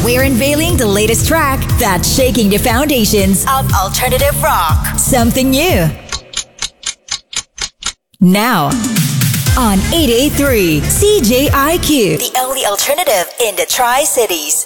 We're unveiling the latest track that's shaking the foundations of alternative rock. Something new. Now, on 883 CJIQ, the only alternative in the Tri-Cities.